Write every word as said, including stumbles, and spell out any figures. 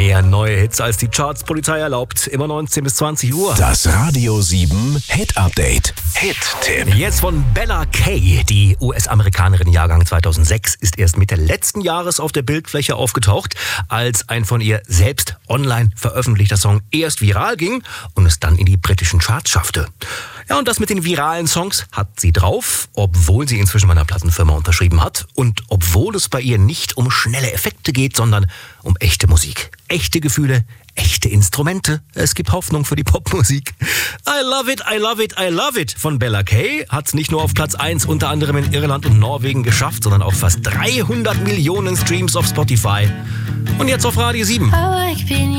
Mehr neue Hits als die Charts-Polizei erlaubt. Immer neunzehn bis zwanzig Uhr. Das Radio sieben Hit Update. Hit-Tipp. Jetzt von Bella Kay. Die U S-Amerikanerin Jahrgang zweitausendsechs ist erst Mitte letzten Jahres auf der Bildfläche aufgetaucht, als ein von ihr selbst online veröffentlichter Song erst viral ging und es dann in die britischen Charts schaffte. Ja, und das mit den viralen Songs hat sie drauf, obwohl sie inzwischen bei einer Plattenfirma unterschrieben hat und obwohl es bei ihr nicht um schnelle Effekte geht, sondern um echte Musik. Echte Gefühle, echte Instrumente. Es gibt Hoffnung für die Popmusik. I love it, I love it, I love it von Bella Kay hat es nicht nur auf Platz eins unter anderem in Irland und Norwegen geschafft, sondern auch fast dreihundert Millionen Streams auf Spotify. Und jetzt auf Radio sieben.